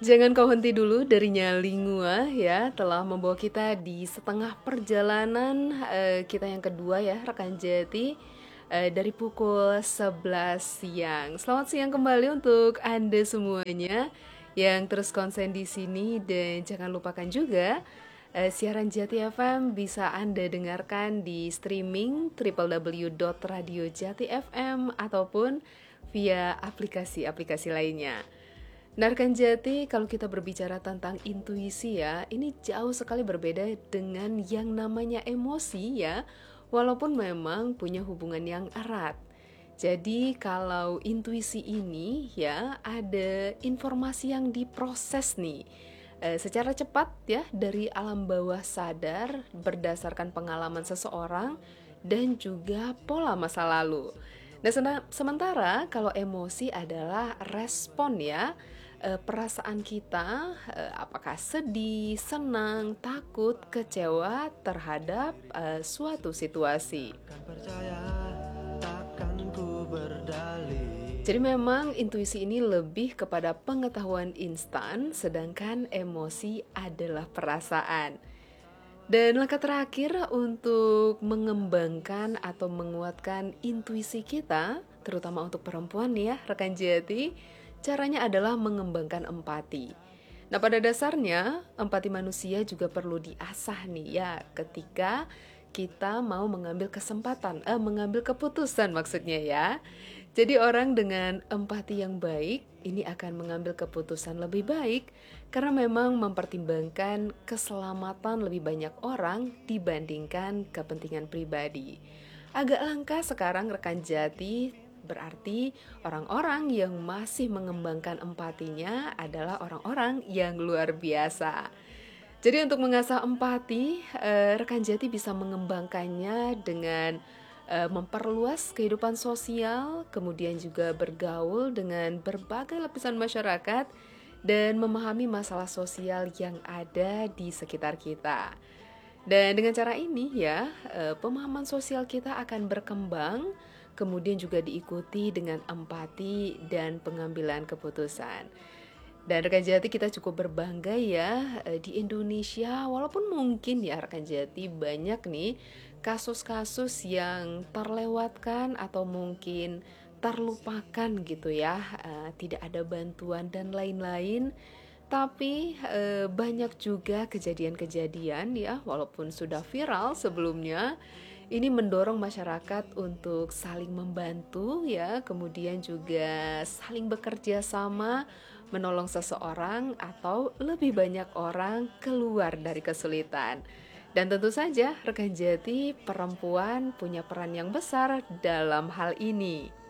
Jangan kau henti dulu dari Nyalingua ya, telah membawa kita di setengah perjalanan kita yang kedua ya, rekan Jati, dari pukul 11 siang. Selamat siang kembali untuk Anda semuanya yang terus konsen di sini dan jangan lupakan juga siaran Jati FM bisa Anda dengarkan di streaming www.radiojati.fm ataupun via aplikasi-aplikasi lainnya. Nah, rekan Jati, kalau kita berbicara tentang intuisi ya, ini jauh sekali berbeda dengan yang namanya emosi ya, walaupun memang punya hubungan yang erat. Jadi kalau intuisi ini ya ada informasi yang diproses nih secara cepat ya dari alam bawah sadar berdasarkan pengalaman seseorang dan juga pola masa lalu. Nah, sementara kalau emosi adalah respon ya perasaan kita apakah sedih, senang, takut, kecewa terhadap suatu situasi. Jadi memang intuisi ini lebih kepada pengetahuan instan, sedangkan emosi adalah perasaan. Dan langkah terakhir untuk mengembangkan atau menguatkan intuisi kita, terutama untuk perempuan ya, rekan Jati, caranya adalah mengembangkan empati. Nah, pada dasarnya empati manusia juga perlu diasah nih ya, ketika kita mau mengambil mengambil keputusan maksudnya ya. Jadi orang dengan empati yang baik ini akan mengambil keputusan lebih baik karena memang mempertimbangkan keselamatan lebih banyak orang dibandingkan kepentingan pribadi. Agak langka sekarang rekan Jati, berarti orang-orang yang masih mengembangkan empatinya adalah orang-orang yang luar biasa. Jadi untuk mengasah empati, rekan Jati bisa mengembangkannya dengan memperluas kehidupan sosial, kemudian juga bergaul dengan berbagai lapisan masyarakat dan memahami masalah sosial yang ada di sekitar kita. Dan dengan cara ini ya, pemahaman sosial kita akan berkembang, kemudian juga diikuti dengan empati dan pengambilan keputusan. Dan rekan Jati kita cukup berbangga ya di Indonesia, walaupun mungkin ya rekan Jati banyak nih kasus-kasus yang terlewatkan atau mungkin terlupakan gitu ya, tidak ada bantuan dan lain-lain. Tapi banyak juga kejadian-kejadian ya, walaupun sudah viral sebelumnya, ini mendorong masyarakat untuk saling membantu ya, kemudian juga saling bekerja sama menolong seseorang atau lebih banyak orang keluar dari kesulitan. Dan tentu saja rekan Jati perempuan punya peran yang besar dalam hal ini.